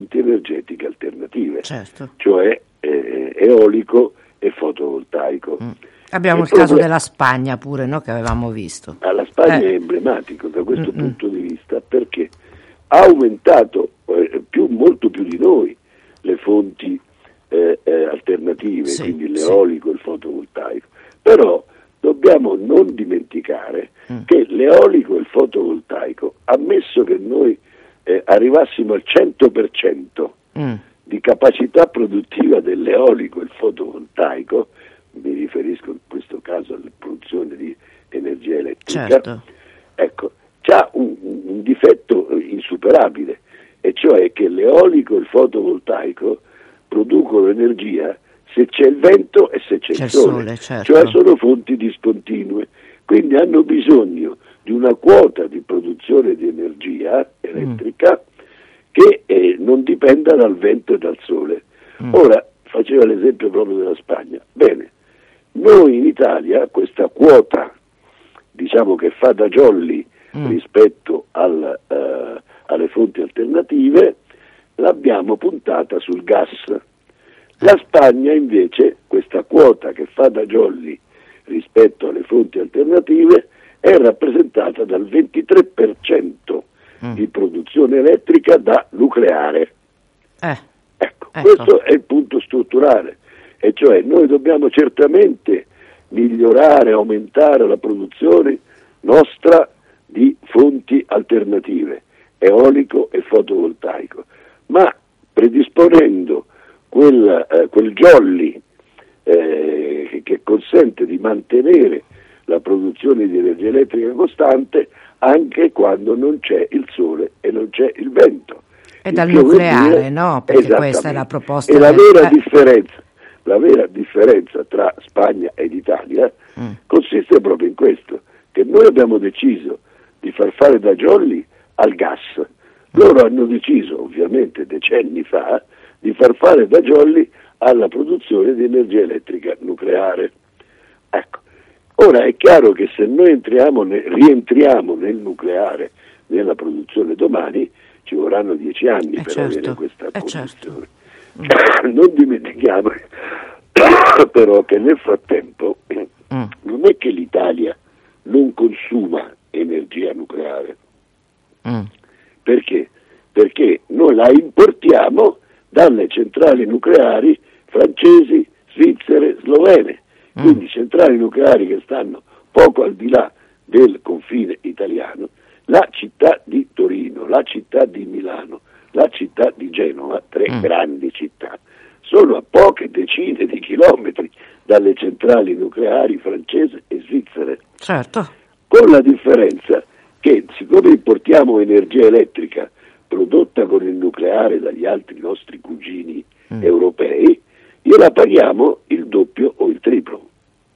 fonti energetiche alternative, certo. cioè eolico e fotovoltaico. Abbiamo il caso della Spagna pure, no? Che avevamo visto. La Spagna è emblematico da questo punto di vista, perché ha aumentato molto più di noi le fonti alternative, Sì, quindi l'eolico e il fotovoltaico. Però dobbiamo non dimenticare che l'eolico e il fotovoltaico, ammesso che noi arrivassimo al 100% di capacità produttiva dell'eolico e il fotovoltaico, mi riferisco in questo caso alla produzione di energia elettrica, certo. ecco, c'ha un difetto insuperabile, e cioè che l'eolico e il fotovoltaico producono energia se c'è il vento e se c'è il sole, certo. cioè sono fonti discontinue, quindi hanno bisogno di una quota di produzione di energia elettrica che non dipenda dal vento e dal sole. Ora, faceva l'esempio proprio della Spagna. Bene, noi in Italia questa quota, diciamo, che fa da jolly rispetto alle fonti alternative, l'abbiamo puntata sul gas. La Spagna invece, questa quota che fa da jolly rispetto alle fonti alternative, è rappresentata dal 23% di produzione elettrica da nucleare. Ecco, questo è il punto strutturale, e cioè noi dobbiamo certamente migliorare, aumentare la produzione nostra di fonti alternative, eolico e fotovoltaico, ma predisponendo quel jolly che consente di mantenere la produzione di energia elettrica costante anche quando non c'è il sole e non c'è il vento. E dal nucleare, no? Perché questa è la proposta. E la vera differenza tra Spagna ed Italia consiste proprio in questo, che noi abbiamo deciso di far fare da jolly al gas. Loro hanno deciso, ovviamente decenni fa, di far fare da jolly alla produzione di energia elettrica nucleare. Ecco, ora è chiaro che se noi rientriamo nel nucleare, nella produzione domani, ci vorranno 10 anni per avere questa condizione. Non dimentichiamo però che nel frattempo non è che l'Italia non consuma energia nucleare. Perché? Perché noi la importiamo dalle centrali nucleari francesi, svizzere, slovene, quindi centrali nucleari che stanno poco al di là del confine italiano. La città di Torino, la città di Milano, la città di Genova, 3 grandi città, sono a poche decine di chilometri dalle centrali nucleari francesi e svizzere. Certo. Con la differenza che, siccome importiamo energia elettrica prodotta con il nucleare dagli altri nostri cugini europei, gliela paghiamo il doppio o il triplo.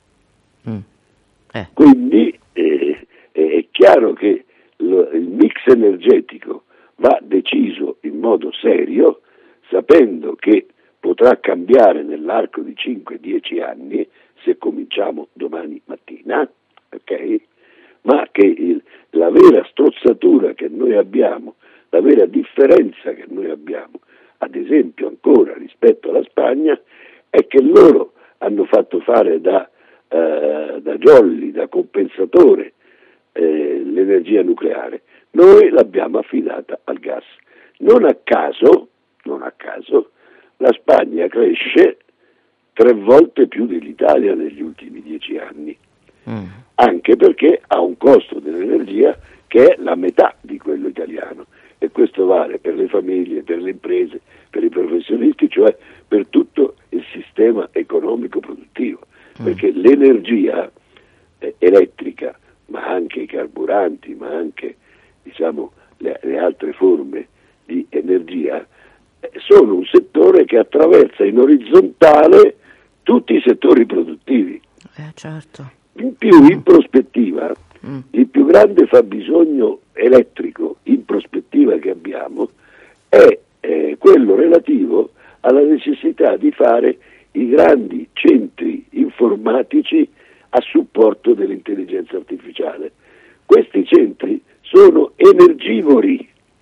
Quindi è chiaro che il mix energetico va deciso in modo serio, sapendo che potrà cambiare nell'arco di 5-10 anni, se cominciamo domani mattina, ok? Ma che la vera strozzatura che noi abbiamo, la vera differenza che noi abbiamo, ad esempio ancora rispetto alla Spagna, è che loro hanno fatto fare da jolly, da compensatore, l'energia nucleare. Noi l'abbiamo affidata al gas. Non a caso, la Spagna cresce 3 volte più dell'Italia negli ultimi 10 anni, anche perché ha un costo dell'energia che è la metà di quello italiano, e questo vale per le famiglie, per le imprese, per i professionisti, cioè per tutto il sistema economico produttivo, perché l'energia elettrica, ma anche i carburanti, ma anche, diciamo, le altre forme di energia, sono un settore che attraversa in orizzontale tutti i settori produttivi. Certo. In più, in prospettiva, il più grande fabbisogno elettrico in prospettiva che abbiamo è quello relativo alla necessità di fare i grandi centri informatici a supporto dell'intelligenza artificiale. Questi centri sono energivori,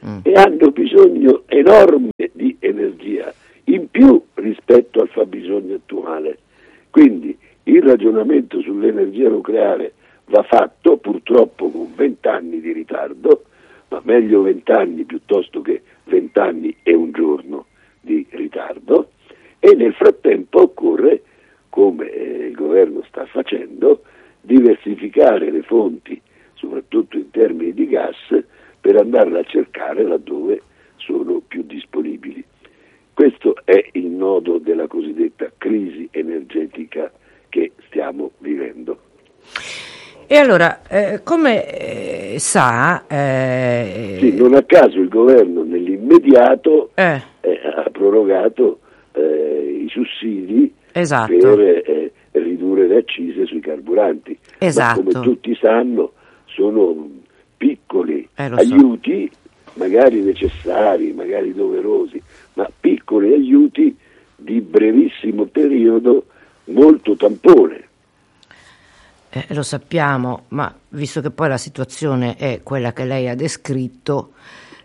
e hanno bisogno enorme di energia, in più rispetto al fabbisogno attuale. Quindi il ragionamento sull'energia nucleare va fatto, purtroppo con 20 anni di ritardo, ma meglio 20 anni piuttosto che 20 anni e un giorno di ritardo, e nel frattempo occorre, come il governo sta facendo, diversificare le fonti, soprattutto in termini di gas, per andarla a cercare laddove sono più disponibili. Questo è il nodo della cosiddetta crisi energetica che stiamo vivendo. E allora, come sa... Sì, non a caso il governo nell'immediato ha prorogato i sussidi, esatto, per ridurre le accise sui carburanti. Esatto. Ma come tutti sanno sono piccoli Lo aiuti, magari necessari, magari doverosi, ma piccoli aiuti di brevissimo periodo, molto tampone. Lo sappiamo, ma visto che poi la situazione è quella che lei ha descritto,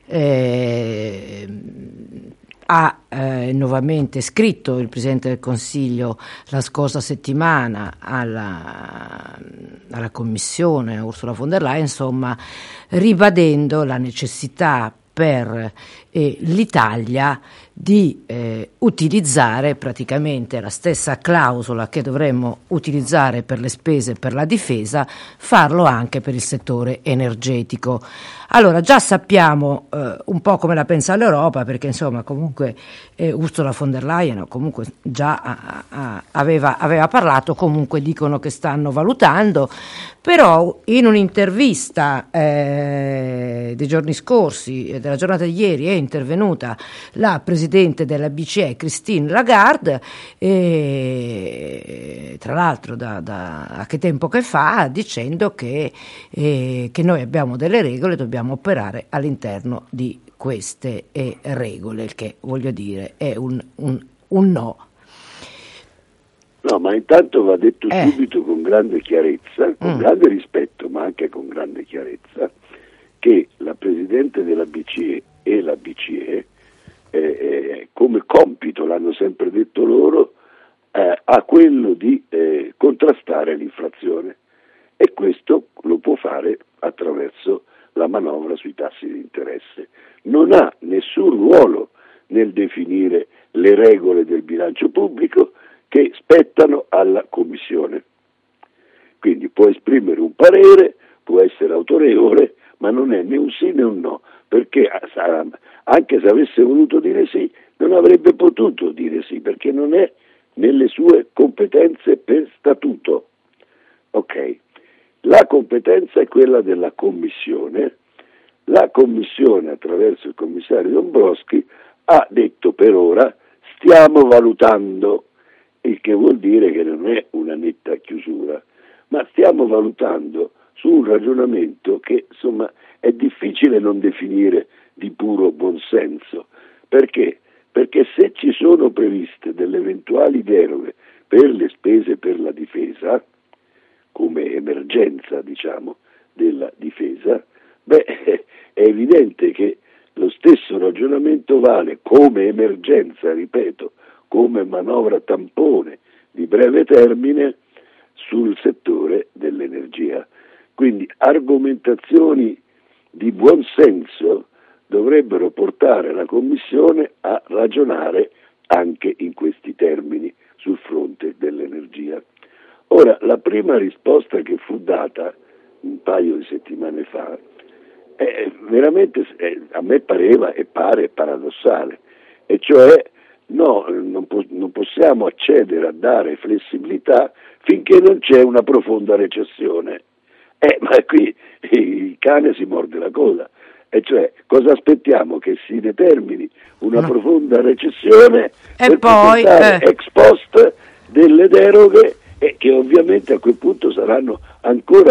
ha nuovamente scritto il Presidente del Consiglio la scorsa settimana alla Commissione, a Ursula von der Leyen, insomma, ribadendo la necessità per l'Italia di utilizzare praticamente la stessa clausola che dovremmo utilizzare per le spese per la difesa, farlo anche per il settore energetico. Allora, già sappiamo un po' come la pensa l'Europa, perché insomma comunque Ursula von der Leyen comunque già aveva parlato, comunque dicono che stanno valutando, però in un'intervista dei giorni scorsi, della giornata di ieri, è intervenuta la Presidente della BCE, Christine Lagarde, e tra l'altro da che tempo che fa, dicendo che noi abbiamo delle regole, dobbiamo operare all'interno di queste regole, il che voglio dire è un no. No, ma intanto va detto subito con grande chiarezza, con grande rispetto, ma anche con grande chiarezza, che la Presidente della BCE e la BCE come compito, l'hanno sempre detto loro, ha quello di contrastare l'inflazione, e questo lo può fare attraverso la manovra sui tassi di interesse. Non ha nessun ruolo nel definire le regole del bilancio pubblico, che spettano alla Commissione. Quindi può esprimere un parere, può essere autorevole, ma non è né un sì né un no, perché anche se avesse voluto dire sì, non avrebbe potuto dire sì, perché non è nelle sue competenze per statuto. Ok, la competenza è quella della Commissione. La Commissione, attraverso il commissario Dombrovskis, ha detto per ora stiamo valutando, il che vuol dire che non è una netta chiusura, ma stiamo valutando su un ragionamento che insomma è difficile non definire di puro buonsenso. Perché? Perché se ci sono previste delle eventuali deroghe per le spese per la difesa, come emergenza diciamo della difesa, è evidente che lo stesso ragionamento vale come emergenza, ripeto, come manovra tampone di breve termine sul settore dell'energia. Quindi argomentazioni di buon senso dovrebbero portare la Commissione a ragionare anche in questi termini sul fronte dell'energia. Ora, la prima risposta che fu data un paio di settimane fa veramente a me pareva e pare paradossale, e cioè no, non possiamo accedere a dare flessibilità finché non c'è una profonda recessione. Ma qui il cane si morde la coda, e cioè cosa aspettiamo? Che si determini una profonda recessione per poi ex post delle deroghe, che ovviamente a quel punto saranno ancora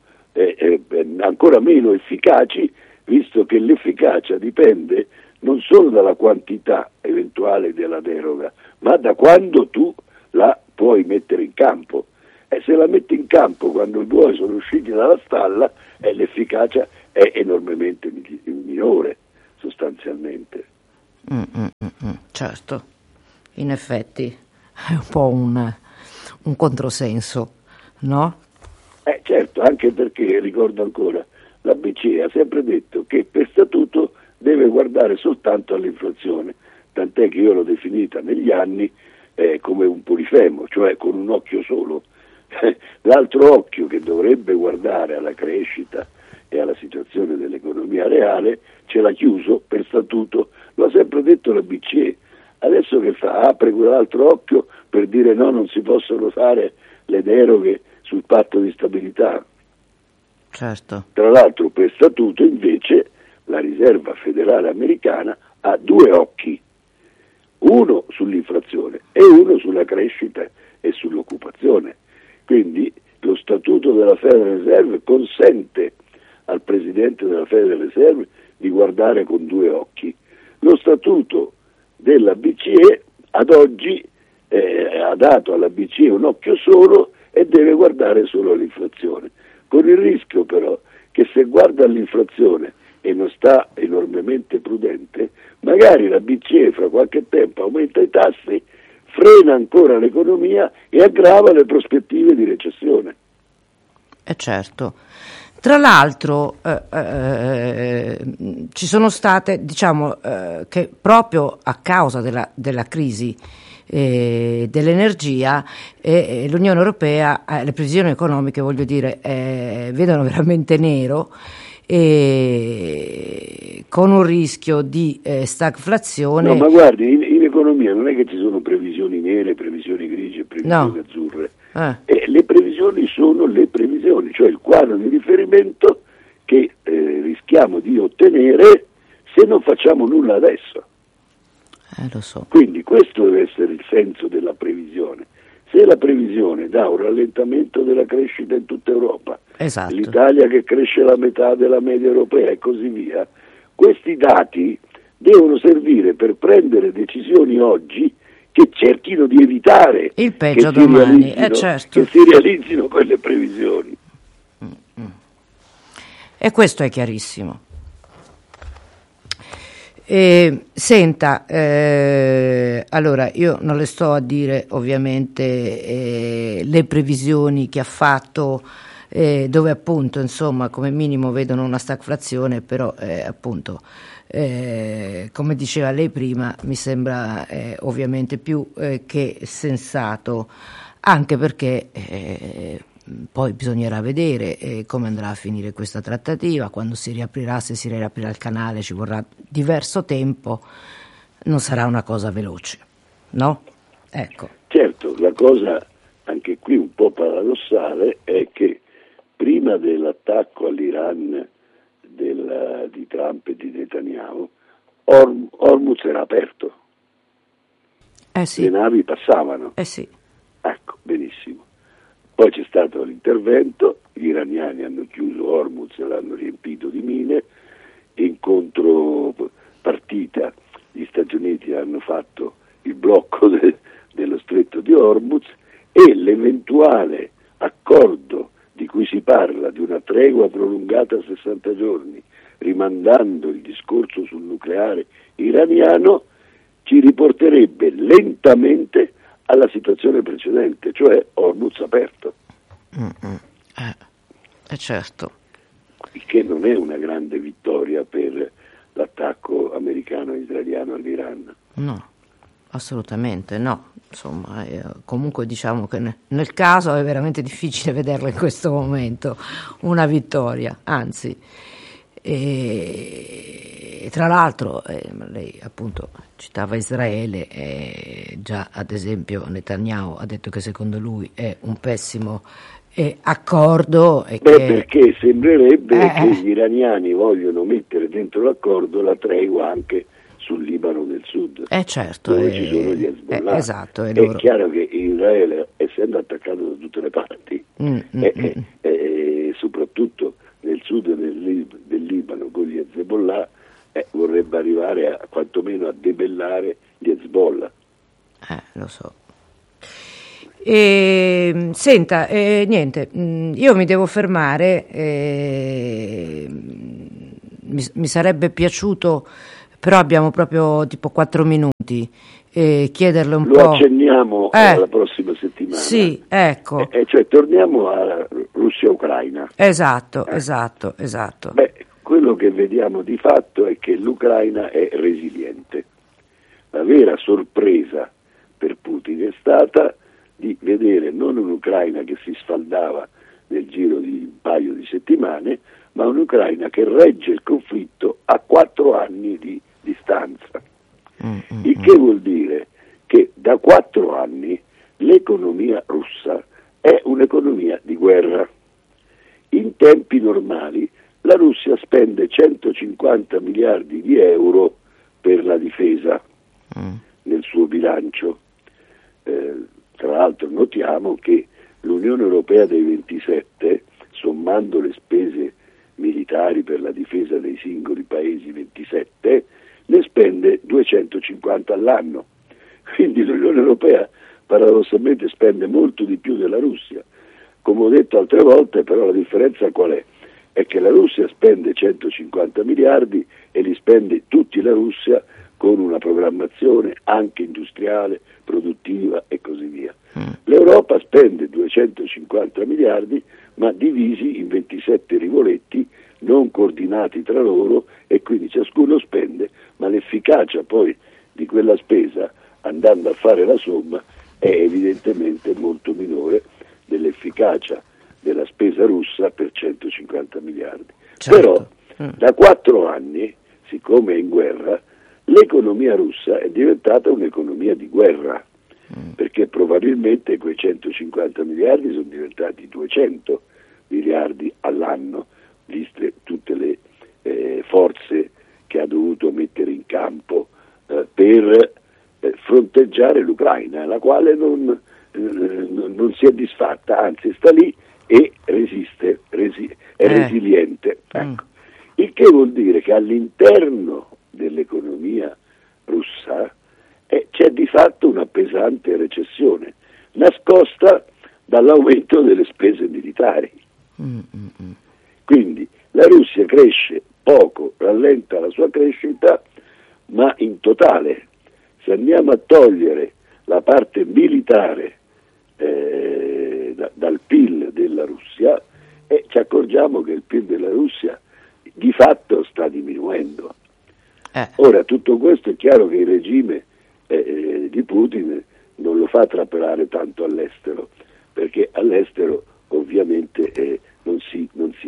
meno efficaci, visto che l'efficacia dipende non solo dalla quantità eventuale della deroga, ma da quando tu la puoi mettere in campo. E se la metti in campo quando i buoi sono usciti dalla stalla, l'efficacia è enormemente minore. sostanzialmente. Certo, in effetti è un po' un controsenso, no? Certo, anche perché, ricordo ancora, la BCE ha sempre detto che per statuto deve guardare soltanto all'inflazione, tant'è che io l'ho definita negli anni come un polifemo, cioè con un occhio solo. L'altro occhio, che dovrebbe guardare alla crescita e alla situazione dell'economia reale, ce l'ha chiuso per statuto, lo ha sempre detto la BCE. Adesso che fa? Apre quell'altro occhio per dire no, non si possono fare le deroghe sul patto di stabilità. Certo. Tra l'altro, per statuto invece la Riserva Federale Americana ha due occhi, uno sull'inflazione e uno sulla crescita e sull'occupazione. Quindi lo statuto della Federal Reserve consente al Presidente della Federal Reserve di guardare con due occhi. Lo statuto della BCE ad oggi ha dato alla BCE un occhio solo e deve guardare solo all'inflazione, con il rischio però che se guarda all'inflazione e non sta enormemente prudente, magari la BCE fra qualche tempo aumenta i tassi, frena ancora l'economia e aggrava le prospettive di recessione. Certo. Tra l'altro ci sono state, diciamo, che proprio a causa della crisi dell'energia l'Unione Europea, le previsioni economiche, voglio dire, vedono veramente nero, con un rischio di stagflazione. No, ma guardi, in economia non è che ci sono previsioni nere, previsioni grigie e previsioni azzurre. Le previsioni sono le previsioni, cioè il quadro di riferimento che rischiamo di ottenere se non facciamo nulla adesso. Lo so. Quindi questo deve essere il senso della previsione. Se la previsione dà un rallentamento della crescita in tutta Europa, esatto, l'Italia che cresce la metà della media europea e così via, questi dati devono servire per prendere decisioni oggi che cerchino di evitare il peggio domani, certo, che si realizzino quelle previsioni. E questo è chiarissimo. Senta, allora io non le sto a dire ovviamente le previsioni che ha fatto, dove appunto insomma come minimo vedono una stagflazione, però appunto come diceva lei prima mi sembra ovviamente più che sensato, anche perché poi bisognerà vedere come andrà a finire questa trattativa, quando si riaprirà, se si riaprirà il canale ci vorrà diverso tempo, non sarà una cosa veloce, no? Ecco. Certo, la cosa anche qui un po' paradossale è che prima dell'attacco all'Iran di Trump e di Netanyahu, Hormuz era aperto, Sì. Le navi passavano. Sì. Ecco, benissimo. Poi c'è stato l'intervento, gli iraniani hanno chiuso Hormuz e l'hanno riempito di mine, in contropartita gli Stati Uniti hanno fatto il blocco dello stretto di Hormuz e l'eventuale accordo di cui si parla, di una tregua prolungata a 60 giorni, rimandando il discorso sul nucleare iraniano, ci riporterebbe lentamente alla situazione precedente, cioè Hormuz aperto. Certo. Il che non è una grande vittoria per l'attacco americano-israeliano all'Iran. No, assolutamente no. Insomma, comunque diciamo che nel caso è veramente difficile vederla in questo momento una vittoria, anzi. E tra l'altro lei appunto citava Israele, già ad esempio Netanyahu ha detto che secondo lui è un pessimo accordo. Perché sembrerebbe che gli iraniani vogliono mettere dentro l'accordo la tregua anche sul Libano del Sud, certo, dove ci sono gli Hezbollah. Esatto, è chiaro che Israele, essendo attaccato da tutte le parti, soprattutto nel sud del Libano con gli Hezbollah, vorrebbe arrivare a quantomeno a debellare gli Hezbollah. Lo so. Senta, niente, io mi devo fermare, mi sarebbe piaciuto, però abbiamo proprio tipo 4 minuti, chiederle un po'. Lo accenniamo la prossima settimana. Sì, ecco. Cioè torniamo a Russia-Ucraina. Esatto. Beh, quello che vediamo di fatto è che l'Ucraina è resiliente. La vera sorpresa per Putin è stata di vedere non un'Ucraina che si sfaldava nel giro di un paio di settimane, ma un'Ucraina che regge il conflitto a 4 anni di distanza. Il che vuol dire che da 4 anni l'economia russa è un'economia di guerra. In tempi normali la Russia spende 150 miliardi di euro per la difesa nel suo bilancio. Tra l'altro notiamo che l'Unione Europea dei 27, sommando le spese militari per la difesa dei singoli paesi 27, ne spende 250 all'anno. Quindi l'Unione Europea paradossalmente spende molto di più della Russia. Come ho detto altre volte, però la differenza qual è? È che la Russia spende 150 miliardi e li spende tutti la Russia con una programmazione anche industriale, produttiva e così via. L'Europa spende 250 miliardi ma divisi in 27 rivoletti non coordinati tra loro, e quindi ciascuno spende, ma l'efficacia poi di quella spesa, andando a fare la somma, è evidentemente molto minore dell'efficacia della spesa russa per 150 miliardi. Certo. Però da 4 anni, siccome è in guerra, l'economia russa è diventata un'economia di guerra, perché probabilmente quei 150 miliardi sono diventati 200 miliardi all'anno, viste tutte le forze che ha dovuto mettere in campo per fronteggiare l'Ucraina, la quale non si è disfatta, anzi sta lì e resiste, è resiliente. Ecco. Il che vuol dire che all'interno dell'economia russa c'è di fatto una pesante recessione, nascosta dall'aumento delle spese militari. Quindi la Russia cresce poco, rallenta la sua crescita, ma in totale, se andiamo a togliere la parte militare dal PIL della Russia, ci accorgiamo che il PIL della Russia di fatto sta diminuendo. Ora, tutto questo è chiaro che il regime di Putin non lo fa trapelare tanto all'estero, perché all'estero ovviamente non si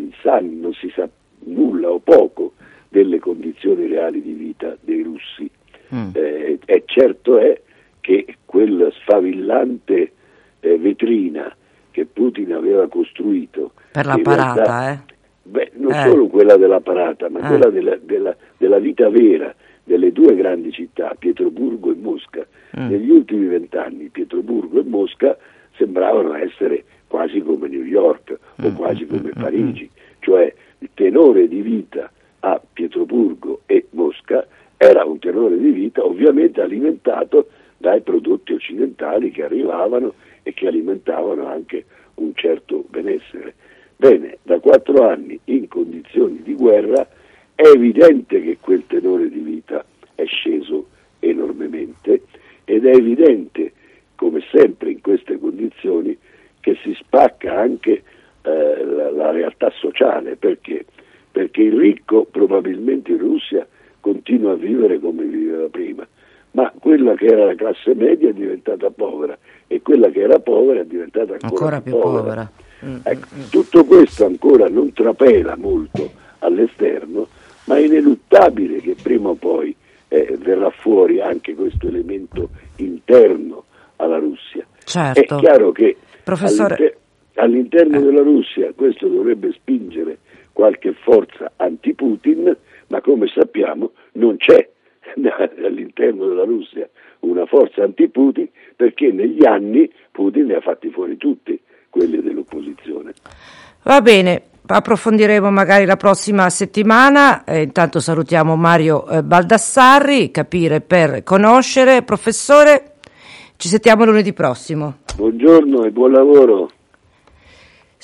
sa nulla o poco delle condizioni reali di vita dei russi. E certo è che quella sfavillante vetrina che Putin aveva costruito per la parata, non solo quella della parata, ma quella della vita vera delle due grandi città, Pietroburgo e Mosca. Negli ultimi 20 anni Pietroburgo e Mosca sembravano essere quasi come New York o quasi come Parigi, cioè il tenore di vita a Pietroburgo e Mosca era un tenore di vita ovviamente alimentato dai prodotti occidentali che arrivavano e che alimentavano anche un certo benessere. Bene, da 4 anni in condizioni di guerra è evidente che quel tenore di vita è sceso enormemente, ed è evidente, come sempre in queste condizioni, che si spacca anche la realtà sociale. Perché? Perché il ricco probabilmente in Russia continua a vivere come viveva prima, ma quella che era la classe media è diventata povera, e quella che era povera è diventata ancora più povera. Ecco, tutto questo ancora non trapela molto all'esterno, ma è ineluttabile che prima o poi verrà fuori anche questo elemento interno alla Russia. Certo. È chiaro che professore, all'interno della Russia questo dovrebbe spingere qualche forza anti-Putin, ma come sappiamo non c'è all'interno della Russia una forza anti-Putin, perché negli anni Putin ne ha fatti fuori tutti quelli dell'opposizione. Va bene, approfondiremo magari la prossima settimana. Intanto salutiamo Mario Baldassarri, Capire per conoscere. Professore, ci sentiamo lunedì prossimo. Buongiorno e buon lavoro.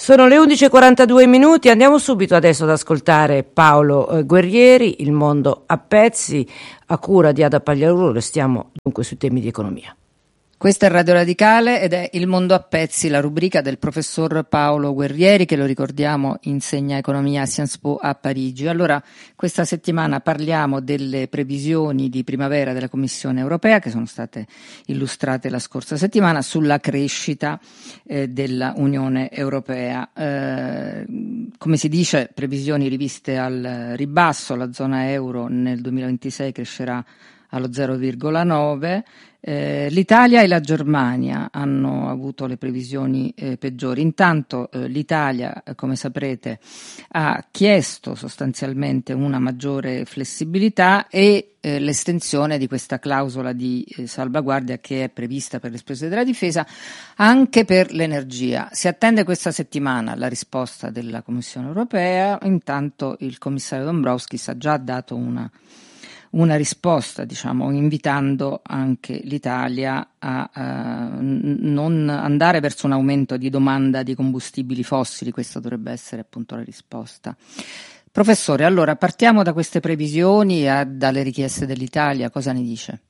Sono le 11:42, andiamo subito adesso ad ascoltare Paolo Guerrieri, Il mondo a pezzi, a cura di Ada Pagliarulo. Restiamo dunque sui temi di economia. Questa è Radio Radicale ed è Il mondo a pezzi, la rubrica del professor Paolo Guerrieri, che lo ricordiamo insegna economia a Sciences Po a Parigi. Allora, questa settimana parliamo delle previsioni di primavera della Commissione europea, che sono state illustrate la scorsa settimana, sulla crescita della Unione Europea. Come si dice, previsioni riviste al ribasso, la zona euro nel 2026 crescerà allo 0,9. L'Italia e la Germania hanno avuto le previsioni peggiori. Intanto l'Italia, come saprete, ha chiesto sostanzialmente una maggiore flessibilità e l'estensione di questa clausola di salvaguardia che è prevista per le spese della difesa anche per l'energia. Si attende questa settimana la risposta della Commissione europea. Intanto il commissario Dombrovskis ha già dato una risposta, invitando anche l'Italia a non andare verso un aumento di domanda di combustibili fossili. Questa dovrebbe essere appunto la risposta. Professore, allora partiamo da queste previsioni e dalle richieste dell'Italia. Cosa ne dice?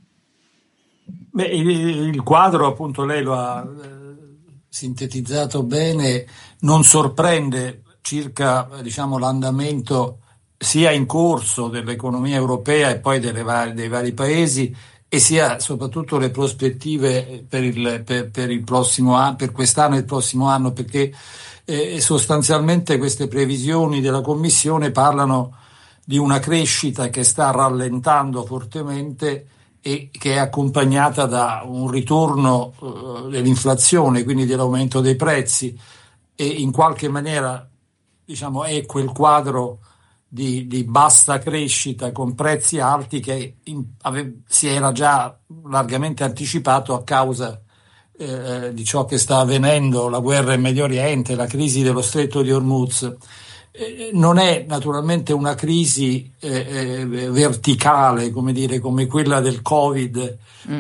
Il quadro, appunto, lei lo ha sintetizzato bene, non sorprende circa l'andamento sia in corso dell'economia europea e poi dei vari paesi, e sia soprattutto le prospettive per il prossimo anno, per quest'anno e il prossimo anno, perché sostanzialmente queste previsioni della Commissione parlano di una crescita che sta rallentando fortemente e che è accompagnata da un ritorno dell'inflazione, quindi dell'aumento dei prezzi, e in qualche maniera è quel quadro di bassa crescita con prezzi alti che si era già largamente anticipato a causa di ciò che sta avvenendo, la guerra in Medio Oriente, la crisi dello Stretto di Hormuz. Non è naturalmente una crisi verticale, come quella del Covid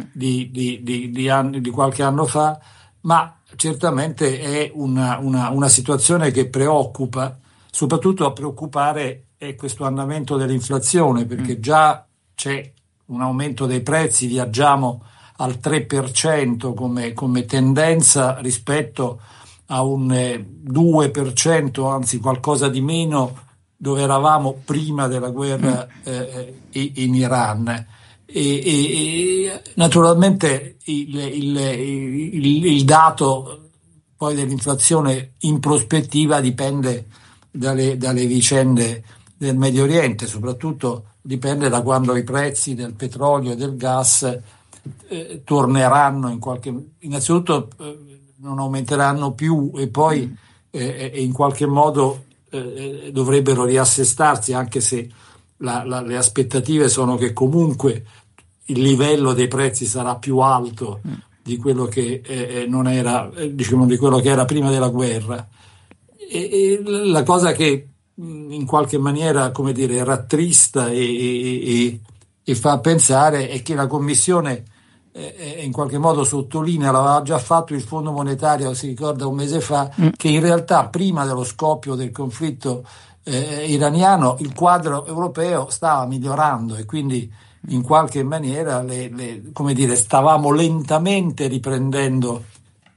di qualche anno fa, ma certamente è una situazione che preoccupa. Soprattutto a preoccupare è questo andamento dell'inflazione, perché già c'è un aumento dei prezzi, viaggiamo al 3% come tendenza rispetto a un 2%, anzi qualcosa di meno, dove eravamo prima della guerra in Iran. E naturalmente il dato poi dell'inflazione in prospettiva dipende dalle vicende del Medio Oriente, soprattutto dipende da quando i prezzi del petrolio e del gas torneranno innanzitutto non aumenteranno più, e poi in qualche modo dovrebbero riassestarsi, anche se le aspettative sono che comunque il livello dei prezzi sarà più alto di quello che non era, di quello che era prima della guerra. E la cosa che in qualche maniera, rattrista e fa pensare è che la Commissione in qualche modo sottolinea, l'aveva già fatto il Fondo Monetario, si ricorda, un mese fa, che in realtà prima dello scoppio del conflitto iraniano il quadro europeo stava migliorando, e quindi in qualche maniera stavamo lentamente riprendendo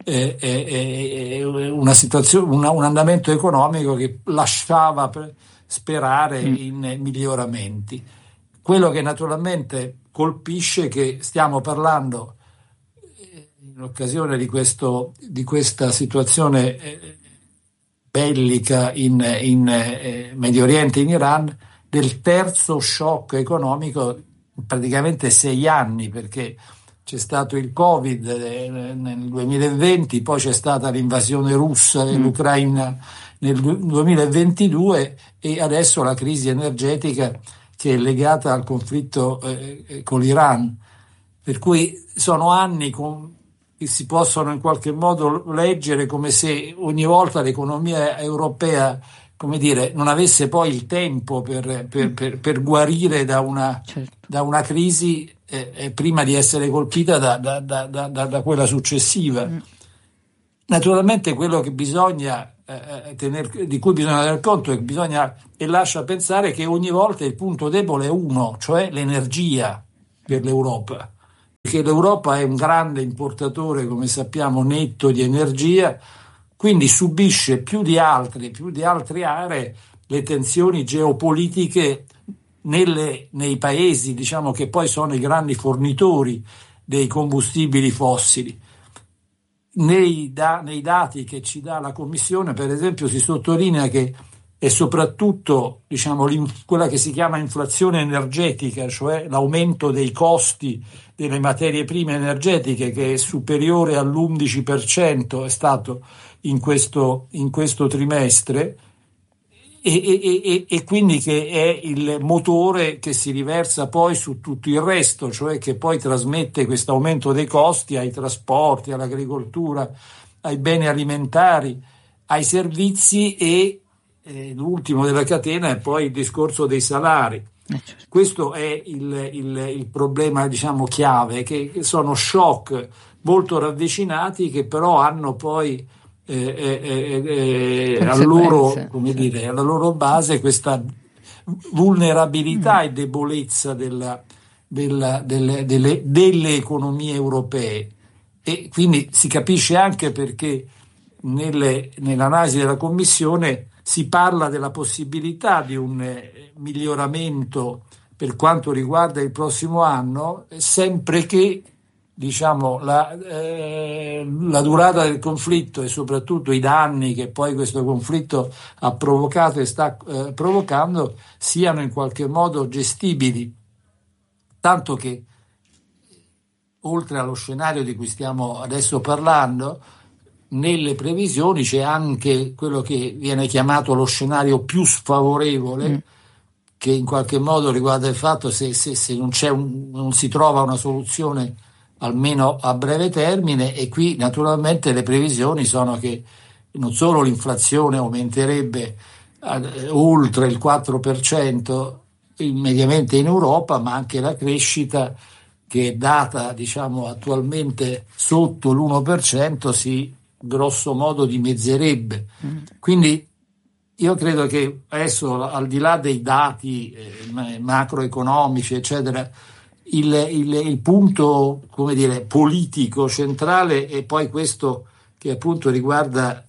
una situazione, un andamento economico che lasciava sperare in miglioramenti. Quello che naturalmente colpisce è che stiamo parlando, in occasione di questa situazione bellica in Medio Oriente, in Iran, del terzo shock economico in praticamente 6 anni, perché c'è stato il Covid nel 2020, poi c'è stata l'invasione russa dell'Ucraina nel 2022 e adesso la crisi energetica che è legata al conflitto con l'Iran. Per cui sono anni che si possono in qualche modo leggere come se ogni volta l'economia europea, non avesse poi il tempo per guarire da una crisi prima di essere colpita da quella successiva. Naturalmente quello che bisogna di cui bisogna tener conto e lascia pensare che ogni volta il punto debole è uno, cioè l'energia per l'Europa, perché l'Europa è un grande importatore, come sappiamo, netto di energia, quindi subisce più di altre aree le tensioni geopolitiche nei paesi, diciamo, che poi sono i grandi fornitori dei combustibili fossili. Nei dati che ci dà la Commissione, per esempio, si sottolinea che è soprattutto, diciamo, quella che si chiama inflazione energetica, cioè l'aumento dei costi delle materie prime energetiche, che è superiore all'11%, è stato in questo trimestre, e quindi che è il motore che si riversa poi su tutto il resto, cioè che poi trasmette questo aumento dei costi ai trasporti, all'agricoltura, ai beni alimentari, ai servizi e l'ultimo della catena è poi il discorso dei salari. Questo è il problema, diciamo, chiave, che sono shock molto ravvicinati che però hanno poi alla loro base questa vulnerabilità e debolezza delle economie europee, e quindi si capisce anche perché nell'analisi della Commissione si parla della possibilità di un miglioramento per quanto riguarda il prossimo anno, sempre che, diciamo, la durata del conflitto e soprattutto i danni che poi questo conflitto ha provocato e sta provocando siano in qualche modo gestibili, tanto che oltre allo scenario di cui stiamo adesso parlando, nelle previsioni c'è anche quello che viene chiamato lo scenario più sfavorevole, che in qualche modo riguarda il fatto se non si trova una soluzione almeno a breve termine, e qui naturalmente le previsioni sono che non solo l'inflazione aumenterebbe oltre il 4% mediamente in Europa, ma anche la crescita, che è data, diciamo, attualmente sotto l'1%, si grosso modo dimezzerebbe. Quindi io credo che adesso, al di là dei dati macroeconomici eccetera, il punto, come dire, politico centrale è poi questo che appunto riguarda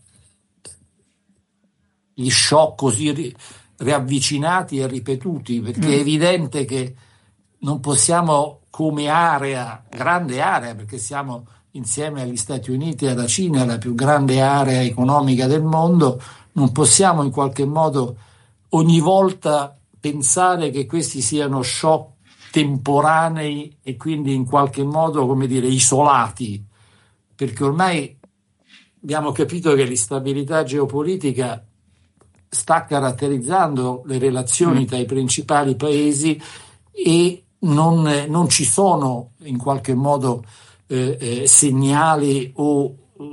gli shock così riavvicinati e ripetuti, perché è evidente che non possiamo, come grande area, perché siamo insieme agli Stati Uniti e alla Cina la più grande area economica del mondo, non possiamo in qualche modo ogni volta pensare che questi siano shock temporanei e quindi in qualche modo, come dire, isolati, perché ormai abbiamo capito che l'instabilità geopolitica sta caratterizzando le relazioni tra i principali paesi e non ci sono in qualche modo segnali o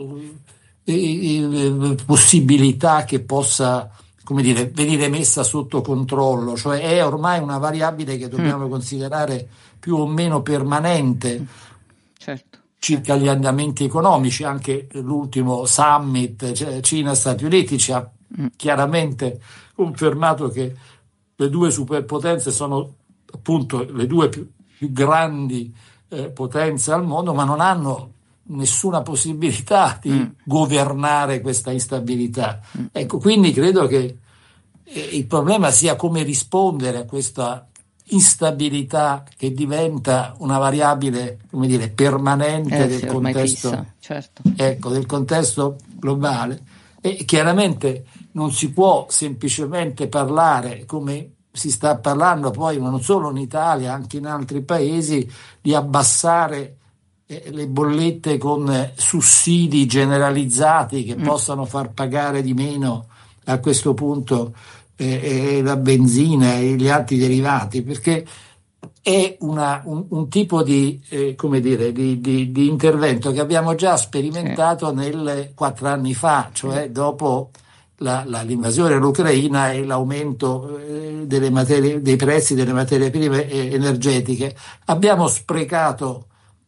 possibilità che possa, come dire, venire messa sotto controllo, cioè è ormai una variabile che dobbiamo considerare più o meno permanente. Certo. Circa gli andamenti economici. Anche l'ultimo summit Cina-Stati Uniti ci ha chiaramente confermato che le due superpotenze sono appunto le due più grandi potenze al mondo, ma non hanno nessuna possibilità di governare questa instabilità. Ecco, quindi credo che il problema sia come rispondere a questa instabilità che diventa una variabile, come dire, permanente del contesto, fissa, certo. Ecco, del contesto globale. E chiaramente non si può semplicemente parlare, come si sta parlando poi non solo in Italia, anche in altri paesi, di abbassare le bollette con sussidi generalizzati che possano far pagare di meno a questo punto la benzina e gli altri derivati, perché è un tipo di come dire di intervento che abbiamo già sperimentato 4 anni fa, cioè dopo l'invasione dell'Ucraina e l'aumento dei prezzi delle materie prime energetiche. Abbiamo sprecato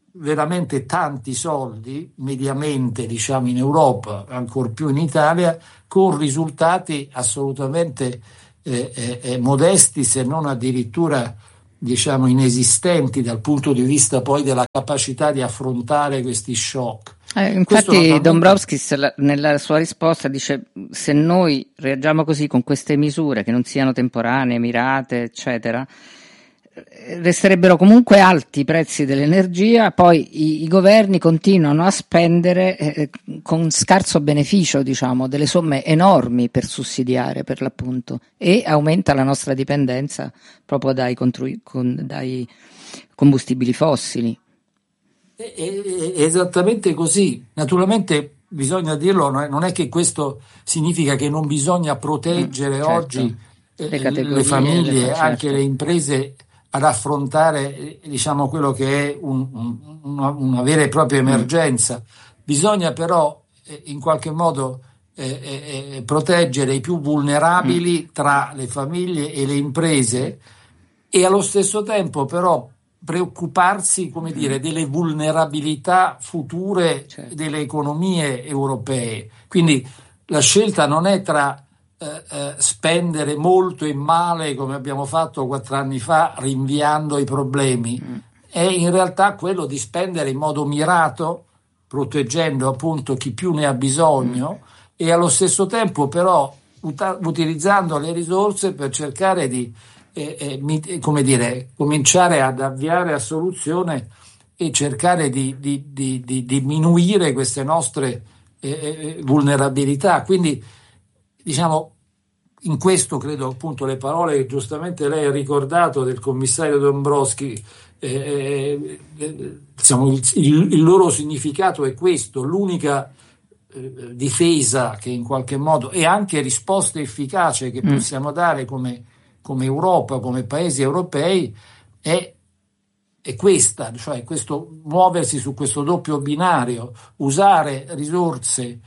veramente tanti soldi, mediamente diciamo in Europa, ancor più in Italia, con risultati assolutamente modesti, se non addirittura diciamo inesistenti dal punto di vista poi della capacità di affrontare questi shock. Infatti Dombrovskis nella sua risposta dice: se noi reagiamo così con queste misure che non siano temporanee, mirate, eccetera, resterebbero comunque alti i prezzi dell'energia, poi i governi continuano a spendere con scarso beneficio, diciamo, delle somme enormi per sussidiare, per l'appunto, e aumenta la nostra dipendenza proprio dai combustibili fossili. È esattamente così. Naturalmente bisogna dirlo, non è che questo significa che non bisogna proteggere certo, oggi le famiglie, certo, anche le imprese, ad affrontare diciamo quello che è una vera e propria emergenza. Bisogna però in qualche modo proteggere i più vulnerabili tra le famiglie e le imprese, e allo stesso tempo però preoccuparsi, come dire, delle vulnerabilità future delle economie europee. Quindi la scelta non è tra spendere molto e male, come abbiamo fatto 4 anni fa, rinviando i problemi, è in realtà quello di spendere in modo mirato, proteggendo appunto chi più ne ha bisogno, e allo stesso tempo però utilizzando le risorse per cercare di come dire, cominciare ad avviare a soluzione e cercare di diminuire queste nostre vulnerabilità. Quindi diciamo, in questo credo appunto le parole che giustamente lei ha ricordato del commissario Dombrovskis, diciamo, il loro significato è questo: l'unica difesa che in qualche modo, e anche risposta efficace che possiamo dare come Europa, come paesi europei, è questa, cioè questo muoversi su questo doppio binario, usare risorse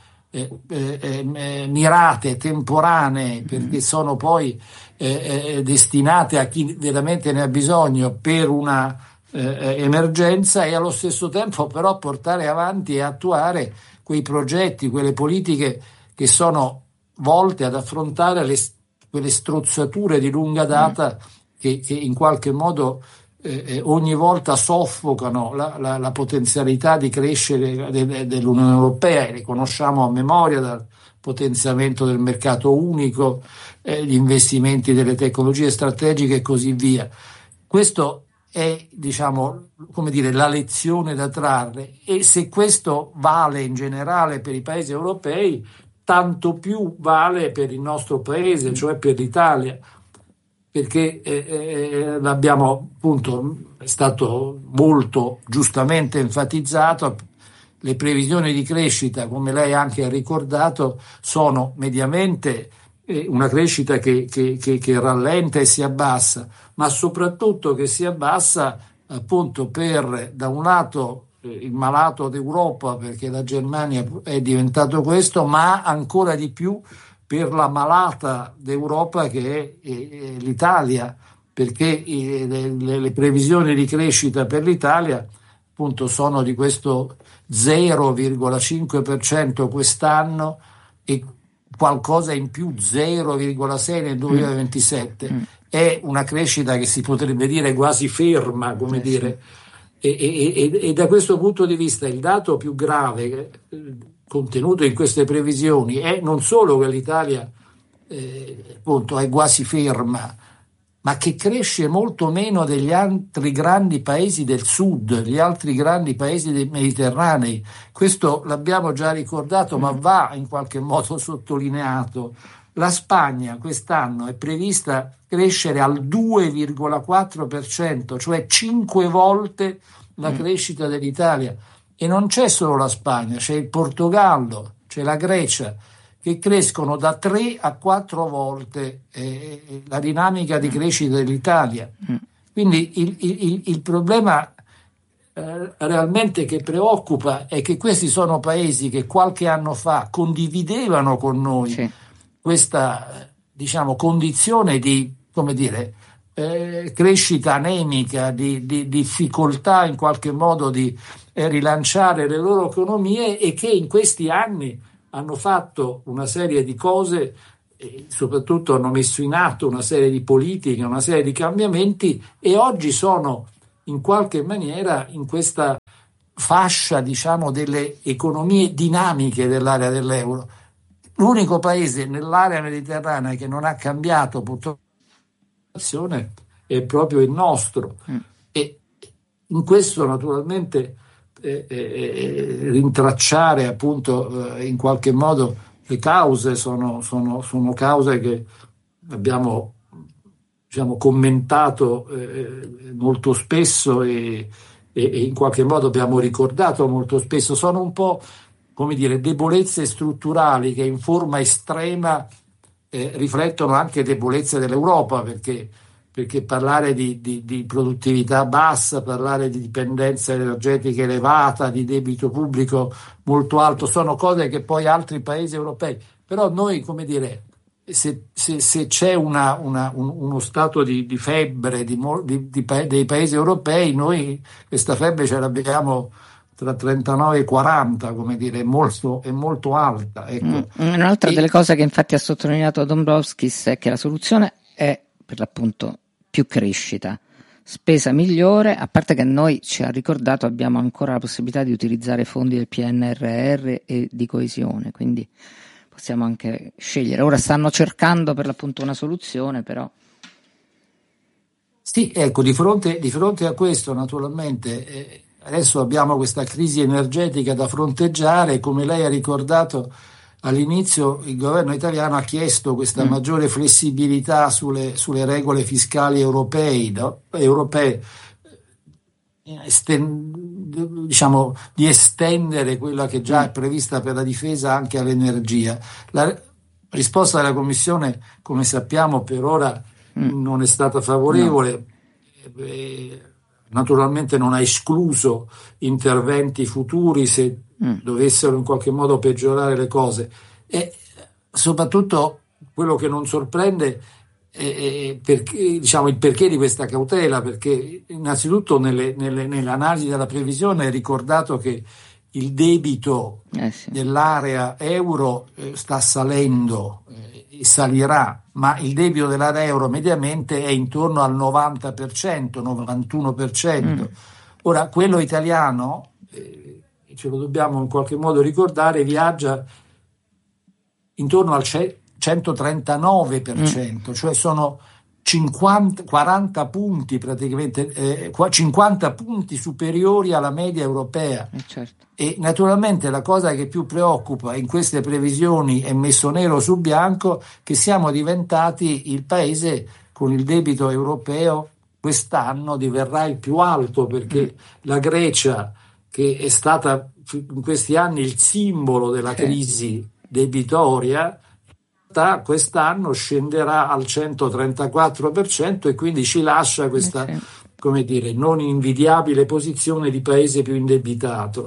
mirate, temporanee, perché sono poi destinate a chi veramente ne ha bisogno per una emergenza, e allo stesso tempo però portare avanti e attuare quei progetti, quelle politiche che sono volte ad affrontare quelle strozzature di lunga data che in qualche modo ogni volta soffocano la potenzialità di crescere dell'Unione Europea, e le conosciamo a memoria, dal potenziamento del mercato unico, gli investimenti delle tecnologie strategiche e così via. Questo è, diciamo, come dire, la lezione da trarre, e se questo vale in generale per i paesi europei, tanto più vale per il nostro paese, cioè per l'Italia, perché l'abbiamo appunto, è stato molto giustamente enfatizzato, le previsioni di crescita, come lei anche ha ricordato, sono mediamente una crescita che rallenta e si abbassa, ma soprattutto che si abbassa appunto per, da un lato, il malato d'Europa, perché la Germania è diventato questo, ma ancora di più per la malata d'Europa che è l'Italia, perché le previsioni di crescita per l'Italia appunto sono di questo 0,5% quest'anno e qualcosa in più, 0,6 nel 2027. È una crescita che si potrebbe dire quasi ferma, come dire. E da questo punto di vista il dato più grave contenuto in queste previsioni è non solo che l'Italia appunto è quasi ferma, ma che cresce molto meno degli altri grandi paesi del sud, gli altri grandi paesi dei Mediterranei. Questo l'abbiamo già ricordato, ma va in qualche modo sottolineato. La Spagna quest'anno è prevista crescere al 2,4%, cioè 5 volte la crescita dell'Italia. E non c'è solo la Spagna, c'è il Portogallo, c'è la Grecia, che crescono da 3 a 4 volte la dinamica di crescita dell'Italia. Quindi il problema realmente che preoccupa è che questi sono paesi che qualche anno fa condividevano con noi questa, diciamo, condizione di, come dire, crescita anemica, di difficoltà in qualche modo di rilanciare le loro economie, e che in questi anni hanno fatto una serie di cose, e soprattutto hanno messo in atto una serie di politiche, una serie di cambiamenti, e oggi sono in qualche maniera in questa fascia, diciamo, delle economie dinamiche dell'area dell'euro. L'unico paese nell'area mediterranea che non ha cambiato purtroppo è proprio il nostro, e in questo naturalmente rintracciare appunto in qualche modo le cause sono cause che abbiamo, diciamo, commentato molto spesso, e in qualche modo abbiamo ricordato molto spesso. Sono un po', come dire, debolezze strutturali che in forma estrema riflettono anche debolezze dell'Europa, perché parlare di produttività bassa, parlare di dipendenza energetica elevata, di debito pubblico molto alto, sono cose che poi altri paesi europei, però noi, come dire, se c'è uno stato di febbre dei paesi europei, noi questa febbre ce l'abbiamo tra 39 e 40, come dire, è molto alta. Ecco. Un'altra delle cose che infatti ha sottolineato Dombrovskis è che la soluzione è per l'appunto più crescita, spesa migliore, a parte che noi, ci ha ricordato, abbiamo ancora la possibilità di utilizzare fondi del PNRR e di coesione, quindi possiamo anche scegliere. Ora stanno cercando per l'appunto una soluzione, però. Sì, ecco, di fronte a questo, naturalmente, adesso abbiamo questa crisi energetica da fronteggiare. Come lei ha ricordato all'inizio, il governo italiano ha chiesto questa maggiore flessibilità sulle regole fiscali europee, diciamo, di estendere quella che già è prevista per la difesa anche all'energia. La risposta della Commissione, come sappiamo, per ora non è stata favorevole. Naturalmente non ha escluso interventi futuri se dovessero in qualche modo peggiorare le cose, e soprattutto quello che non sorprende è perché, diciamo, il perché di questa cautela, perché innanzitutto nelle analisi della previsione è ricordato che il debito dell'area euro sta salendo e salirà, ma il debito dell'area euro mediamente è intorno al 90%, 91%. Ora, quello italiano, ce lo dobbiamo in qualche modo ricordare, viaggia intorno al 139%, cioè sono 40 punti praticamente, 50 punti superiori alla media europea. Certo. E naturalmente la cosa che più preoccupa in queste previsioni, è messo nero su bianco, che siamo diventati il paese con il debito europeo quest'anno diverrà il più alto, perché la Grecia, che è stata in questi anni il simbolo della crisi debitoria, quest'anno scenderà al 134%, e quindi ci lascia questa, come dire, non invidiabile posizione di paese più indebitato.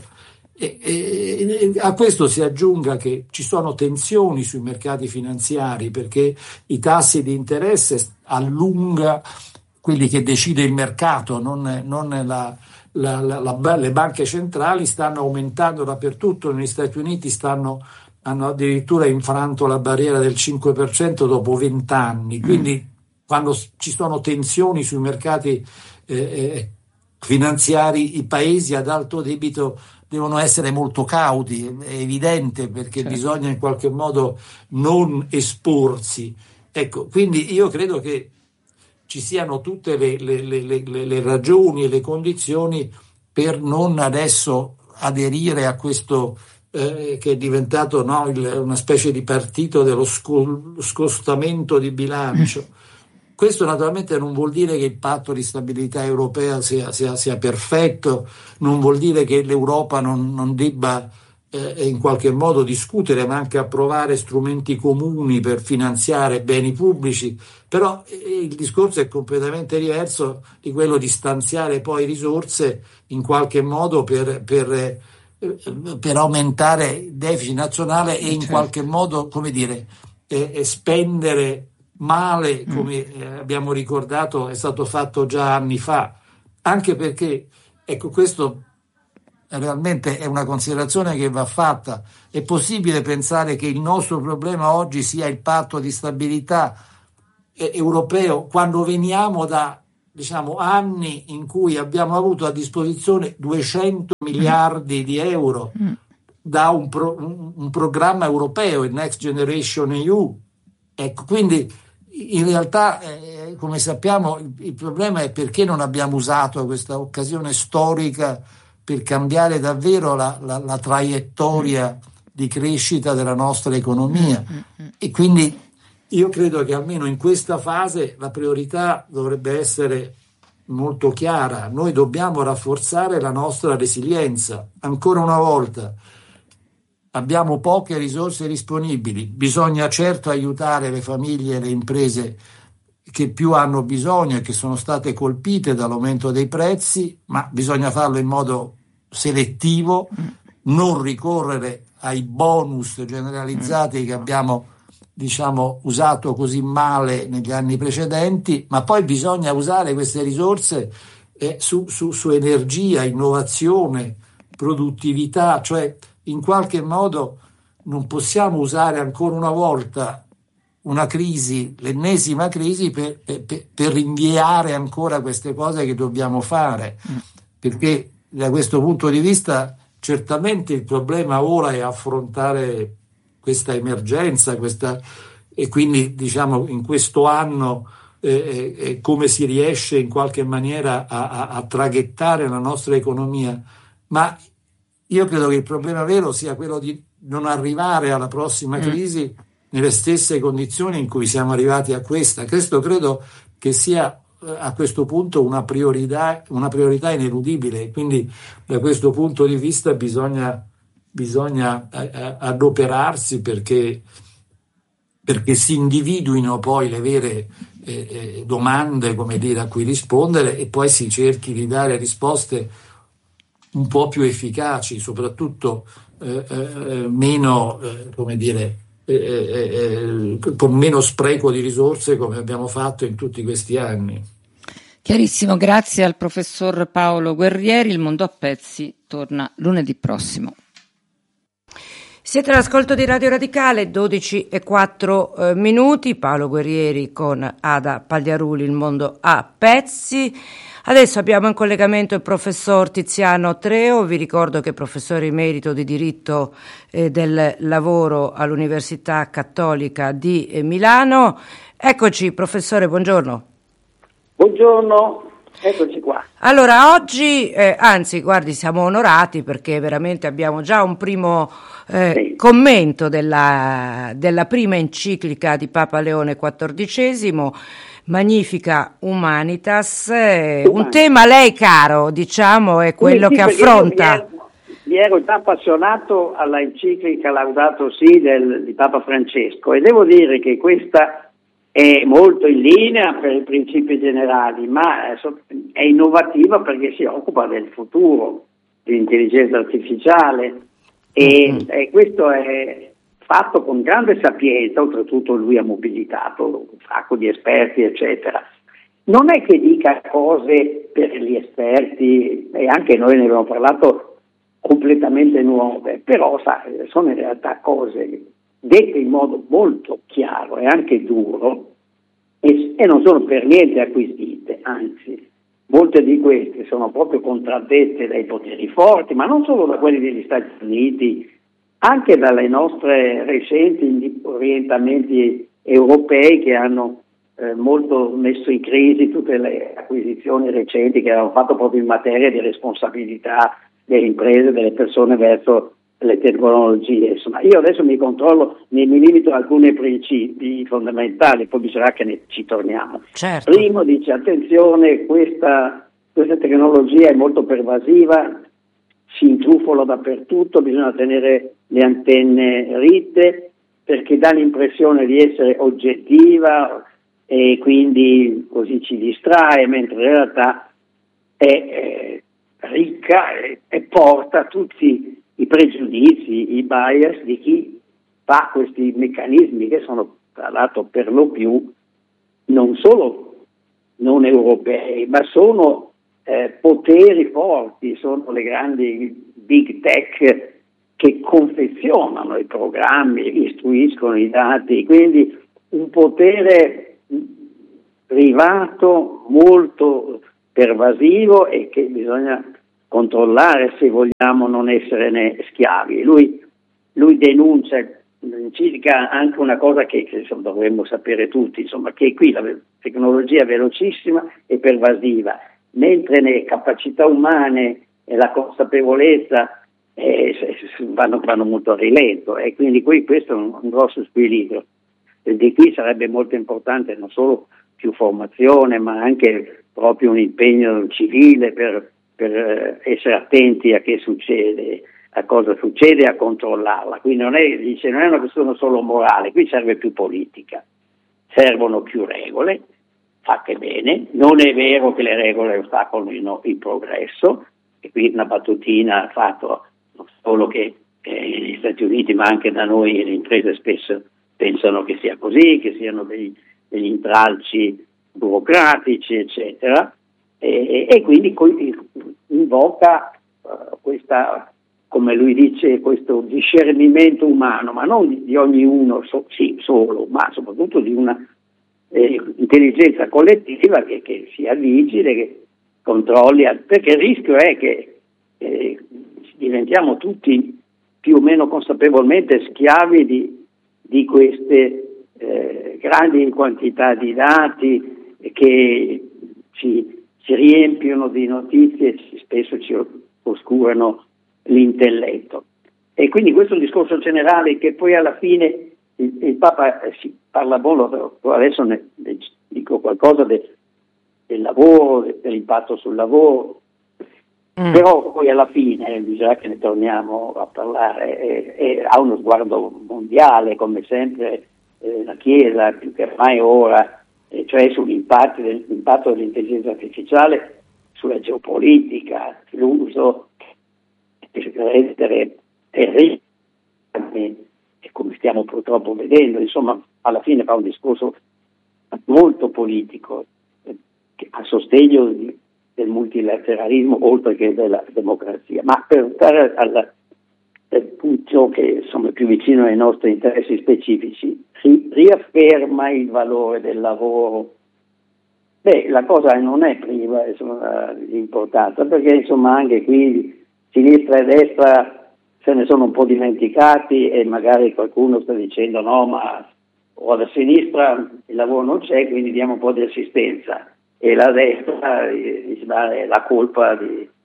E a questo si aggiunga che ci sono tensioni sui mercati finanziari, perché i tassi di interesse allunga quelli che decide il mercato, non le banche centrali stanno aumentando dappertutto. Negli Stati Uniti hanno addirittura infranto la barriera del 5% dopo 20 anni, quindi quando ci sono tensioni sui mercati finanziari, i paesi ad alto debito devono essere molto cauti, è evidente, perché bisogna in qualche modo non esporsi. Ecco, quindi io credo che ci siano tutte le ragioni e le condizioni per non adesso aderire a questo che è diventato una specie di partito dello scostamento di bilancio. Questo naturalmente non vuol dire che il patto di stabilità europea sia perfetto, non vuol dire che l'Europa non debba in qualche modo discutere, ma anche approvare strumenti comuni per finanziare beni pubblici, però il discorso è completamente diverso di quello di stanziare poi risorse in qualche modo per aumentare il deficit nazionale e in qualche modo, come dire, spendere male, come abbiamo ricordato, è stato fatto già anni fa, anche perché, ecco, questo realmente è una considerazione che va fatta. È possibile pensare che il nostro problema oggi sia il patto di stabilità europeo quando veniamo da, diciamo, anni in cui abbiamo avuto a disposizione 200 miliardi di euro da un programma europeo, il Next Generation EU. Ecco, quindi in realtà, come sappiamo, il problema è perché non abbiamo usato questa occasione storica per cambiare davvero la traiettoria di crescita della nostra economia. E quindi io credo che almeno in questa fase la priorità dovrebbe essere molto chiara. Noi dobbiamo rafforzare la nostra resilienza. Ancora una volta, abbiamo poche risorse disponibili, bisogna certo aiutare le famiglie e le imprese che più hanno bisogno e che sono state colpite dall'aumento dei prezzi, ma bisogna farlo in modo selettivo, non ricorrere ai bonus generalizzati che abbiamo, diciamo, usato così male negli anni precedenti, ma poi bisogna usare queste risorse su energia, innovazione, produttività, cioè in qualche modo non possiamo usare ancora una volta una crisi, l'ennesima crisi, per rinviare ancora queste cose che dobbiamo fare, perché da questo punto di vista certamente il problema ora è affrontare questa emergenza, e quindi, diciamo, in questo anno come si riesce in qualche maniera a traghettare la nostra economia, ma io credo che il problema vero sia quello di non arrivare alla prossima crisi nelle stesse condizioni in cui siamo arrivati a questa. Questo credo che sia a questo punto una priorità ineludibile, quindi da questo punto di vista bisogna adoperarsi perché si individuino poi le vere domande, come dire, a cui rispondere, e poi si cerchi di dare risposte un po' più efficaci, soprattutto meno, come dire, con meno spreco di risorse, come abbiamo fatto in tutti questi anni. Chiarissimo, grazie al professor Paolo Guerrieri. Il Mondo a Pezzi torna lunedì prossimo. Siete all'ascolto di Radio Radicale, 12:04 Paolo Guerrieri con Ada Pagliaruli, Il Mondo a Pezzi. Adesso abbiamo in collegamento il professor Tiziano Treu. Vi ricordo che è professore emerito di diritto del lavoro all'Università Cattolica di Milano. Eccoci, professore, buongiorno. Buongiorno, eccoci qua. Allora, oggi, anzi, guardi, siamo onorati perché veramente abbiamo già un primo commento della prima enciclica di Papa Leone XIV, Magnifica Humanitas, un tema a lei caro, diciamo, è quello che affronta. Mi ero già appassionato alla enciclica Laudato Si di Papa Francesco, e devo dire che questa è molto in linea per i principi generali, ma è innovativa perché si occupa del futuro, dell'intelligenza artificiale, e questo è fatto con grande sapienza. Oltretutto lui ha mobilitato un sacco di esperti, eccetera. Non è che dica cose per gli esperti, e anche noi ne abbiamo parlato, completamente nuove, però sono in realtà cose dette in modo molto chiaro e anche duro, e non sono per niente acquisite, anzi molte di queste sono proprio contraddette dai poteri forti, ma non solo da quelli degli Stati Uniti, anche dalle nostre recenti orientamenti europei, che hanno molto messo in crisi tutte le acquisizioni recenti che avevano fatto proprio in materia di responsabilità delle imprese, delle persone verso le tecnologie. Insomma, io adesso mi limito a alcuni principi fondamentali, poi bisogna che ci torniamo. Certo. Primo, dice, attenzione, questa tecnologia è molto pervasiva, si intrufola dappertutto, bisogna tenere le antenne ritte perché dà l'impressione di essere oggettiva e quindi così ci distrae, mentre in realtà è ricca e porta tutti i pregiudizi, i bias di chi fa questi meccanismi, che sono tra l'altro per lo più non solo non europei, ma sono poteri forti, sono le grandi big tech che confezionano i programmi, istruiscono i dati, quindi un potere privato molto pervasivo e che bisogna controllare se vogliamo non essere schiavi. Lui denuncia in Civica anche una cosa che insomma, dovremmo sapere tutti, insomma, che qui la tecnologia è velocissima e pervasiva, mentre le capacità umane e la consapevolezza vanno molto a rilento, e quindi questo è un grosso squilibrio. E di qui sarebbe molto importante non solo più formazione, ma anche proprio un impegno civile per essere attenti a che succede, a cosa succede e a controllarla. Quindi non è una questione solo morale, qui serve più politica, servono più regole fatte bene. Non è vero che le regole ostacolino il progresso, e qui una battutina ha fatto non solo che negli Stati Uniti ma anche da noi le imprese spesso pensano che sia così, che siano degli intralci burocratici eccetera, e quindi invoca questa, come lui dice, questo discernimento umano, ma non di ognuno solo, ma soprattutto di una intelligenza collettiva che sia vigile, che controlli, perché il rischio è che diventiamo tutti più o meno consapevolmente schiavi di queste grandi quantità di dati che ci riempiono di notizie e spesso ci oscurano l'intelletto. E quindi questo è un discorso generale che poi alla fine il Papa si parla molto, adesso ne dico qualcosa del lavoro, dell'impatto sul lavoro, però poi alla fine bisogna che ne torniamo a parlare, ha uno sguardo mondiale come sempre la Chiesa più che mai ora, cioè sull'impatto dell'intelligenza artificiale sulla geopolitica, l'uso che può essere terribile, e come stiamo purtroppo vedendo, insomma alla fine fa un discorso molto politico a sostegno del multilateralismo oltre che della democrazia. Ma per stare al punto che insomma è più vicino ai nostri interessi specifici, si riafferma il valore del lavoro. La cosa non è priva di importanza, perché insomma anche qui sinistra e destra se ne sono un po' dimenticati, e magari qualcuno sta dicendo no, ma alla sinistra il lavoro non c'è, quindi diamo un po' di assistenza, e la destra si dà la colpa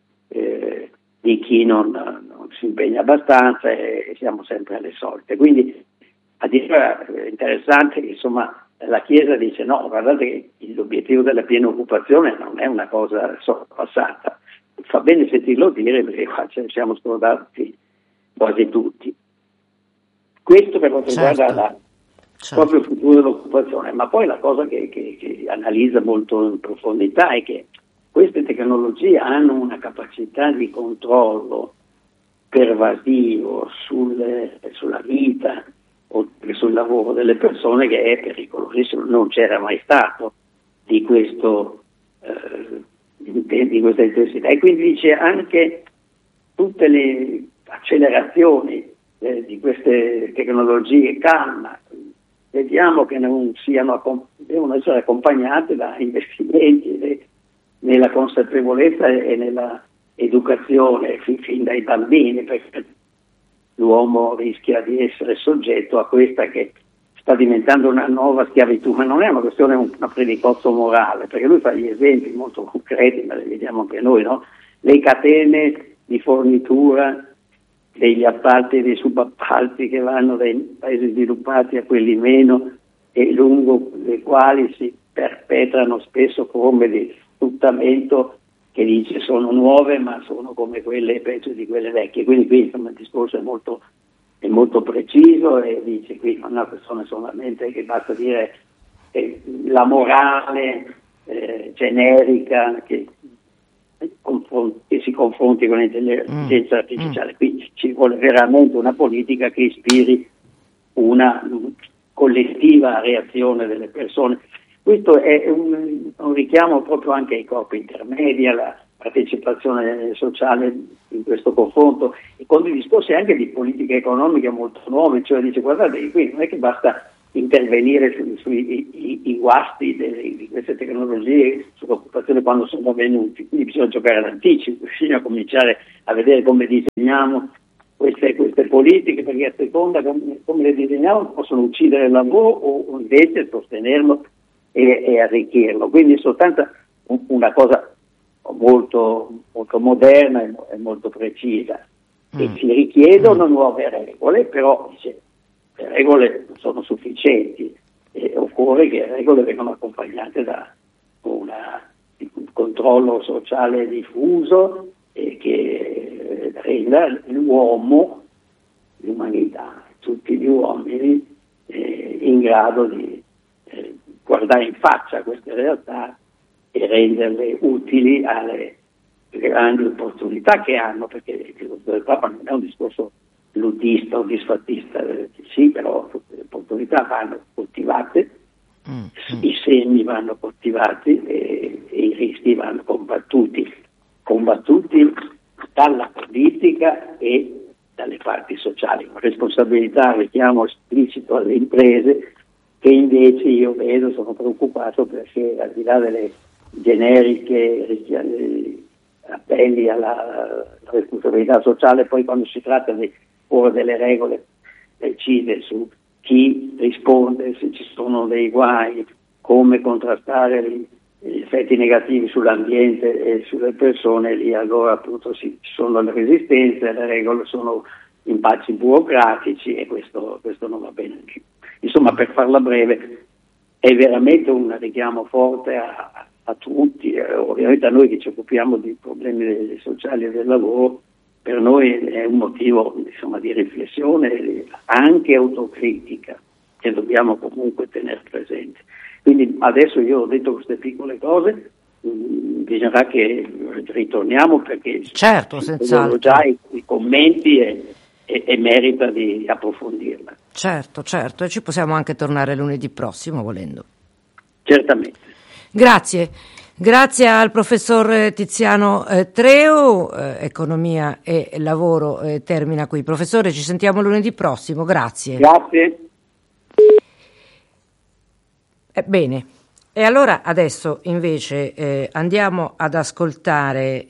di chi non si impegna abbastanza, e siamo sempre alle solite. Quindi addirittura è interessante che insomma la Chiesa dice no, guardate che l'obiettivo della piena occupazione non è una cosa sorpassata. Fa bene sentirlo dire, perché qua ce ne siamo scordati quasi tutti. Questo per quanto riguarda proprio il futuro dell'occupazione, ma poi la cosa che analizza molto in profondità è che queste tecnologie hanno una capacità di controllo pervasivo sulla vita o sul lavoro delle persone che è pericolosissimo, non c'era mai stato di questa intensità. E quindi dice anche tutte le accelerazioni di queste tecnologie, calma, vediamo che devono essere accompagnate da investimenti nella consapevolezza e nella educazione fin dai bambini, perché l'uomo rischia di essere soggetto a questa che sta diventando una nuova schiavitù, ma non è una questione, una predicozzo morale, perché lui fa gli esempi molto concreti, ma li vediamo anche noi, no? Le catene di fornitura degli appalti e dei subappalti che vanno dai paesi sviluppati a quelli meno, e lungo le quali si perpetrano spesso forme di sfruttamento che dice sono nuove ma sono come quelle, peggio di quelle vecchie. Quindi qui insomma il discorso è molto preciso, e dice qui non è una questione solamente che basta dire la morale generica che si confronti con l'intelligenza artificiale. Qui ci vuole veramente una politica che ispiri una collettiva reazione delle persone. Questo è un richiamo proprio anche ai corpi intermedi, alla partecipazione sociale in questo confronto, e con dei discorsi anche di politica economica molto nuovi, cioè dice guardate, qui non è che basta intervenire sui guasti di queste tecnologie sull'occupazione quando sono venuti, quindi bisogna giocare all'anticipo, bisogna cominciare a vedere come disegniamo queste politiche, perché a seconda come le disegniamo possono uccidere il lavoro o invece sostenerlo e arricchirlo. Quindi in sostanza una cosa molto, molto moderna e molto precisa, e si richiedono nuove regole, però le regole non sono sufficienti, e occorre che le regole vengano accompagnate da un controllo sociale diffuso e che renda l'uomo, l'umanità, tutti gli uomini in grado di guardare in faccia queste realtà e renderle utili alle grandi opportunità che hanno, perché il discorso del Papa non è un discorso ludista o disfattista, sì, però le opportunità vanno coltivate, i segni vanno coltivati e i rischi vanno combattuti dalla politica e dalle parti sociali, con responsabilità, richiamo esplicito alle imprese, che invece io vedo, sono preoccupato perché al di là delle generiche appelli alla responsabilità sociale, poi quando si tratta di porre delle regole precise su chi risponde, se ci sono dei guai, come contrastare gli effetti negativi sull'ambiente e sulle persone, lì allora appunto ci sono le resistenze, le regole sono impacci burocratici e questo non va bene. Insomma, per farla breve, è veramente un richiamo forte a tutti, ovviamente a noi che ci occupiamo di problemi sociali e del lavoro. Per noi è un motivo, insomma, di riflessione, anche autocritica, che dobbiamo comunque tenere presente. Quindi adesso io ho detto queste piccole cose, bisognerà che ritorniamo, perché certo, senz'altro, già i commenti e merita di approfondirla. Certo, e ci possiamo anche tornare lunedì prossimo volendo. Certamente. Grazie al professor Tiziano Treu, Economia e Lavoro termina qui. Professore, ci sentiamo lunedì prossimo, grazie. Grazie. Bene, e allora adesso invece andiamo ad ascoltare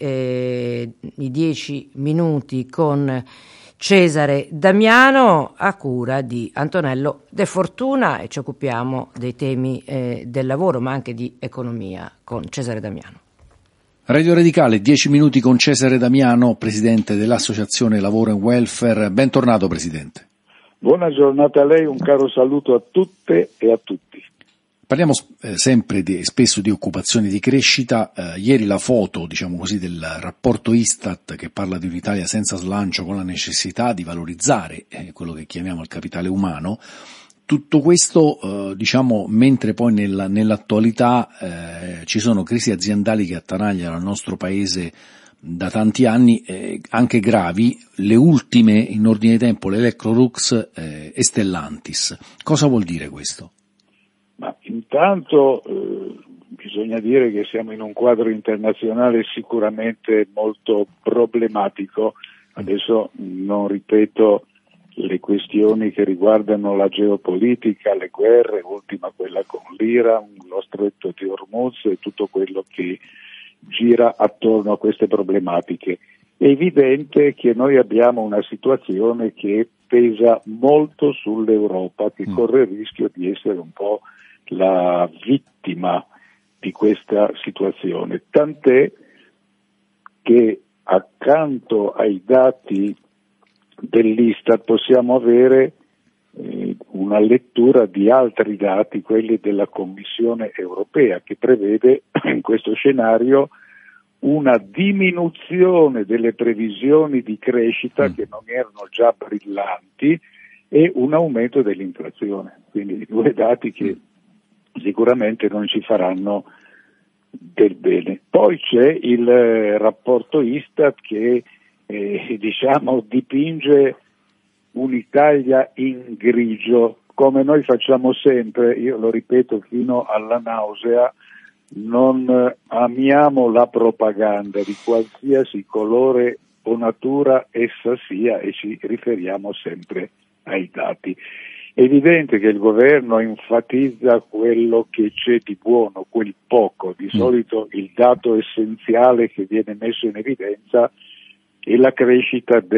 i 10 minuti con Cesare Damiano a cura di Antonello De Fortuna, e ci occupiamo dei temi del lavoro ma anche di economia con Cesare Damiano. Radio Radicale, 10 minuti con Cesare Damiano, presidente dell'Associazione Lavoro e Welfare. Bentornato, presidente. Buona giornata a lei, un caro saluto a tutte e a tutti. Parliamo sempre spesso di occupazione e di crescita. Ieri la foto, diciamo così, del rapporto Istat che parla di un'Italia senza slancio, con la necessità di valorizzare quello che chiamiamo il capitale umano. Tutto questo, diciamo, mentre poi nell'attualità ci sono crisi aziendali che attanagliano il nostro paese da tanti anni, anche gravi, le ultime in ordine di tempo, l'Electrolux e Stellantis. Cosa vuol dire questo? Ma intanto bisogna dire che siamo in un quadro internazionale sicuramente molto problematico. Adesso non ripeto le questioni che riguardano la geopolitica, le guerre, ultima quella con l'Iran, lo stretto di Hormuz e tutto quello che gira attorno a queste problematiche. È evidente che noi abbiamo una situazione che pesa molto sull'Europa, che corre il rischio di essere un po' la vittima di questa situazione, tant'è che accanto ai dati dell'Istat possiamo avere una lettura di altri dati, quelli della Commissione europea, che prevede in questo scenario una diminuzione delle previsioni di crescita che non erano già brillanti e un aumento dell'inflazione, quindi due dati che sicuramente non ci faranno del bene. Poi c'è il rapporto Istat che diciamo dipinge un'Italia in grigio, come noi facciamo sempre, io lo ripeto fino alla nausea, non amiamo la propaganda di qualsiasi colore o natura essa sia e ci riferiamo sempre ai dati. È evidente che il governo enfatizza quello che c'è di buono, quel poco. Di solito il dato essenziale che viene messo in evidenza è la crescita